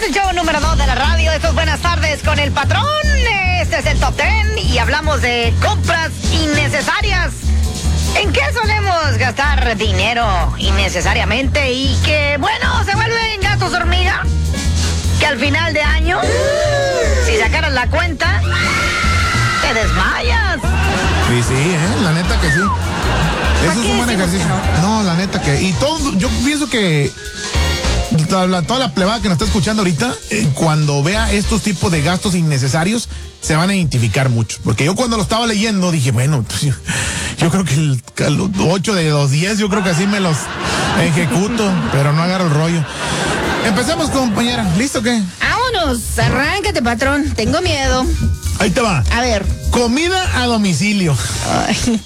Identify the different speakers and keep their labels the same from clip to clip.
Speaker 1: el show número 2 de la radio. Esto es Buenas Tardes con el Patrón. Este es el Top 10 y hablamos de compras innecesarias. ¿En qué solemos gastar dinero innecesariamente y que, bueno, se vuelven gastos hormiga? Que al final de año, si sacaras la cuenta, te desmayas.
Speaker 2: Sí, la neta que sí. Eso es un buen ejercicio. No, la neta que... Y todo, yo pienso que toda la plebada que nos está escuchando ahorita, cuando vea estos tipos de gastos innecesarios, se van a identificar mucho. Porque yo cuando lo estaba leyendo dije, bueno, pues yo creo que el 8 de los 10, yo creo que así me los ejecuto, pero no agarro el rollo. Empecemos, compañera. ¿Listo o qué?
Speaker 1: Vámonos, arráncate, patrón. Tengo miedo.
Speaker 2: Ahí te va.
Speaker 1: A ver.
Speaker 2: Comida a domicilio.
Speaker 1: Ay,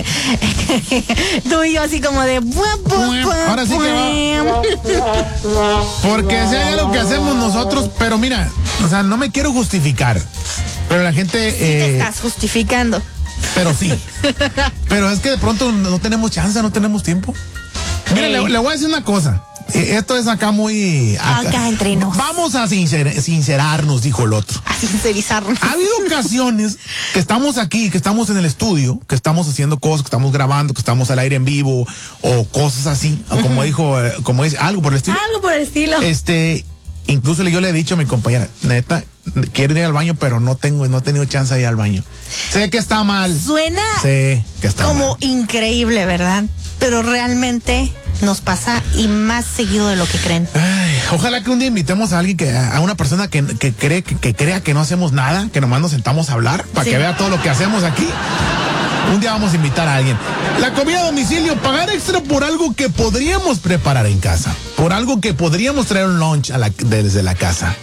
Speaker 1: tú y yo así como de...
Speaker 2: Ahora sí que va. Porque si hay algo que hacemos nosotros, pero mira, o sea, no me quiero justificar, pero la gente...
Speaker 1: Sí te estás justificando.
Speaker 2: Pero sí. Pero es que de pronto no tenemos chance, no tenemos tiempo. Mira, le voy a decir una cosa. Esto es acá muy...
Speaker 1: Acá entre nos.
Speaker 2: Vamos a sincerarnos, dijo el otro.
Speaker 1: A sincerizarnos.
Speaker 2: Ha habido ocasiones que estamos aquí, que estamos en el estudio, que estamos haciendo cosas, que estamos grabando, que estamos al aire en vivo, o cosas así, o como dijo, como dice, algo por el estilo.
Speaker 1: Algo por el estilo.
Speaker 2: Incluso yo le he dicho a mi compañera, neta, quiero ir al baño, pero no he tenido chance de ir al baño. Sé que está mal.
Speaker 1: Suena
Speaker 2: sé que está
Speaker 1: como
Speaker 2: mal.
Speaker 1: Increíble, ¿verdad? Pero realmente nos pasa y más seguido de lo que creen.
Speaker 2: Ay, ojalá que un día invitemos a alguien a una persona que crea que no hacemos nada, que nomás nos sentamos a hablar, para que vea todo lo que hacemos aquí. Un día vamos a invitar a alguien. La comida a domicilio, pagar extra por algo que podríamos preparar en casa, por algo que podríamos traer un lunch desde la casa.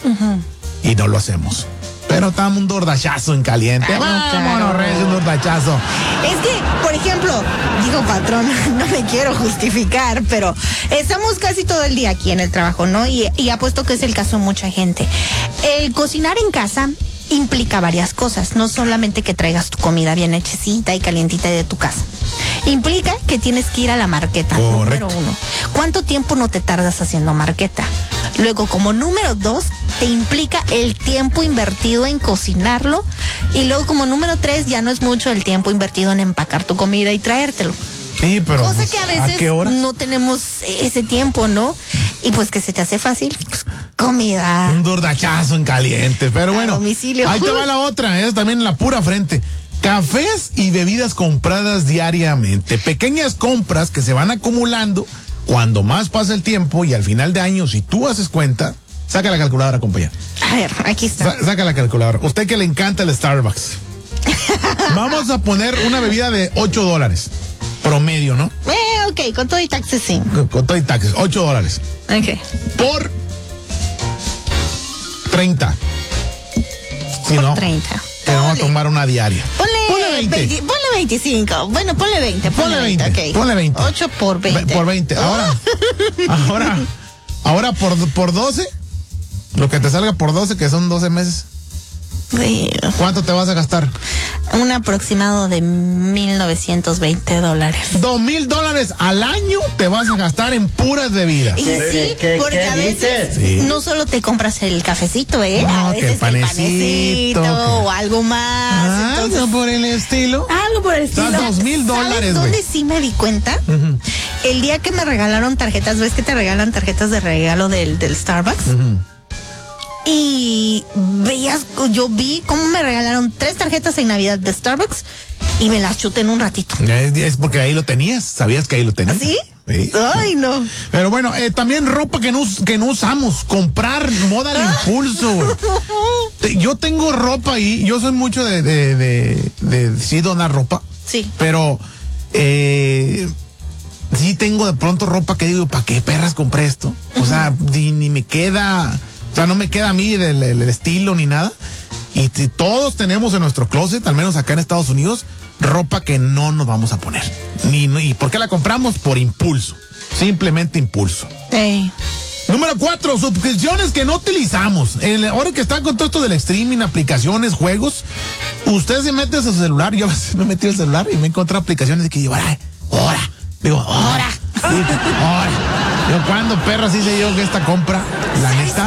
Speaker 2: Y no lo hacemos. Pero estamos un dordachazo en caliente. Vámonos, Reyes, un dordachazo.
Speaker 1: Es que, por ejemplo, digo, patrón, no me quiero justificar, pero estamos casi todo el día aquí en el trabajo, ¿no? Y apuesto que es el caso de mucha gente. El cocinar en casa implica varias cosas, no solamente que traigas tu comida bien hechecita y calientita de tu casa. Implica que tienes que ir a la marqueta.
Speaker 2: Correcto.
Speaker 1: Número 1. ¿Cuánto tiempo no te tardas haciendo marqueta? Luego, como número 2, te implica el tiempo invertido en cocinarlo. Y luego, como número 3, ya no es mucho el tiempo invertido en empacar tu comida y traértelo.
Speaker 2: Sí, pero
Speaker 1: cosa que a veces
Speaker 2: ¿a qué hora?
Speaker 1: No tenemos ese tiempo, ¿no? Y pues que se te hace fácil, pues, comida.
Speaker 2: Un dordachazo en caliente. Pero bueno,
Speaker 1: domicilio.
Speaker 2: Ahí te va la otra, es también en la pura frente. Cafés y bebidas compradas diariamente. Pequeñas compras que se van acumulando cuando más pasa el tiempo y al final de año, si tú haces cuenta, saca la calculadora, compañera.
Speaker 1: A ver, aquí está.
Speaker 2: Saca la calculadora. Usted que le encanta el Starbucks. Vamos a poner una bebida de $8. Promedio, ¿no?
Speaker 1: Ok, con todo y taxes, sí.
Speaker 2: Con todo y taxes, $8.
Speaker 1: Ok.
Speaker 2: Por 30. Si
Speaker 1: Por
Speaker 2: no,
Speaker 1: 30.
Speaker 2: te vamos a tomar una diaria.
Speaker 1: Ponle 20. Ponle 25. Bueno, ponle 20.
Speaker 2: Ponle 20.
Speaker 1: Okay.
Speaker 2: Ponle 20.
Speaker 1: 8 por 20.
Speaker 2: Por 20. Ahora por 12. Lo que te salga por 12, que son 12 meses. ¿Cuánto te vas a gastar?
Speaker 1: Un aproximado de $1,920.
Speaker 2: $2,000 al año te vas a gastar en puras bebidas.
Speaker 1: Y sí, porque a veces no solo te compras el cafecito,
Speaker 2: No,
Speaker 1: a veces
Speaker 2: que panecito,
Speaker 1: o algo más.
Speaker 2: Algo por el estilo.
Speaker 1: Algo por el estilo.
Speaker 2: $2,000,
Speaker 1: ¿Sabes dónde sí me di cuenta? El día que me regalaron tarjetas, ¿ves que te regalan tarjetas de regalo del Starbucks? Y yo vi cómo me regalaron 3 tarjetas en Navidad de Starbucks y me las chuté en un ratito.
Speaker 2: Es porque ahí lo tenías, sabías que ahí lo tenías.
Speaker 1: ¿Sí?
Speaker 2: Sí.
Speaker 1: Ay, no.
Speaker 2: Pero bueno, también ropa que no usamos, comprar moda al impulso, güey. Yo tengo ropa ahí, yo soy mucho de sí donar ropa.
Speaker 1: Sí.
Speaker 2: Pero sí tengo de pronto ropa que digo, ¿para qué perras compré esto? O sea, ni me queda... O sea, no me queda a mí el estilo ni nada. Y todos tenemos en nuestro closet, al menos acá en Estados Unidos, ropa que no nos vamos a poner. ¿Y por qué la compramos? Por impulso. Simplemente impulso.
Speaker 1: Hey.
Speaker 2: Número 4, suscripciones que no utilizamos. Ahora que está con todo esto del streaming, aplicaciones, juegos, usted se mete a su celular. Yo me metí al celular y me encontré aplicaciones de que yo, ahora. Yo, ¿cuándo perras hice yo que esta compra? La neta.